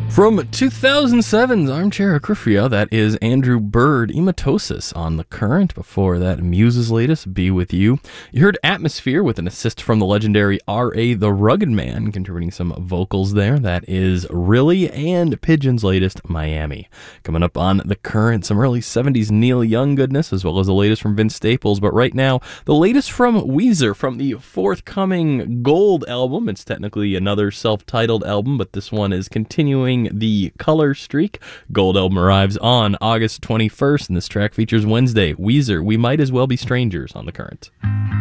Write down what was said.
From 2007's Armchair Acrifia, that is Andrew Bird, Emetosis on The Current. Before that, Muse's latest, Be With You. You heard Atmosphere with an assist from the legendary R.A. the Rugged Man, contributing some vocals there. That is Really, and Pigeon's latest, Miami. Coming up on The Current, some early 70s Neil Young goodness, as well as the latest from Vince Staples. But right now, the latest from Weezer, from the forthcoming Gold album. It's technically another self-titled album, but this one is continuing the color streak. Gold album arrives on August 21st, and this track features Wednesday, Weezer, We Might As Well Be Strangers on The Current.